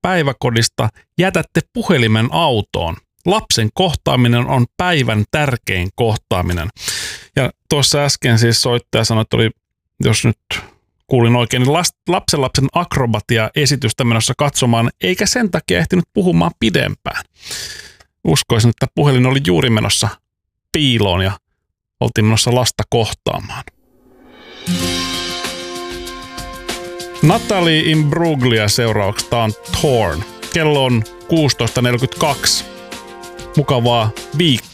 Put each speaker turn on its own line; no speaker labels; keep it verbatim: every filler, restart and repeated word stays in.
päiväkodista, jätätte puhelimen autoon. Lapsen kohtaaminen on päivän tärkein kohtaaminen. Ja tuossa äsken siis soittaja sanoi, että oli, jos nyt kuulin oikein, niin lapsenlapsen akrobatia-esitystä menossa katsomaan, eikä sen takia ehtinyt puhumaan pidempään. Uskoisin, että puhelin oli juuri menossa piiloon ja oltiin menossa lasta kohtaamaan. Natalie Imbruglia seuraavaksi. Tää on Torn. Kello on kuusitoista neljäkymmentäkaksi. Mukavaa viikkoa